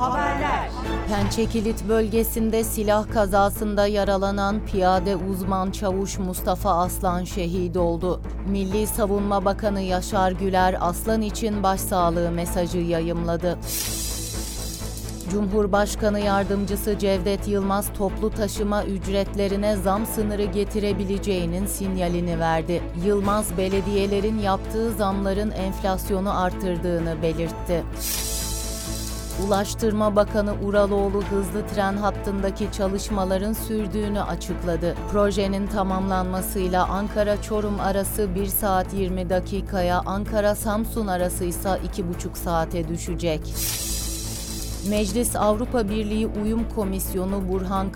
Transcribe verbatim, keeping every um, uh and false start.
Haberler. Pençekilit bölgesinde silah kazasında yaralanan piyade uzman çavuş Mustafa Aslan şehit oldu. Milli Savunma Bakanı Yaşar Güler Aslan için başsağlığı mesajı yayımladı. Cumhurbaşkanı Yardımcısı Cevdet Yılmaz toplu taşıma ücretlerine zam sınırı getirebileceğinin sinyalini verdi. Yılmaz, belediyelerin yaptığı zamların enflasyonu artırdığını belirtti. Ulaştırma Bakanı Uraloğlu hızlı tren hattındaki çalışmaların sürdüğünü açıkladı. Projenin tamamlanmasıyla Ankara-Çorum arası bir saat yirmi dakikaya, Ankara-Samsun arası ise iki buçuk saate düşecek. Meclis Avrupa Birliği Uyum Komisyonu Burhan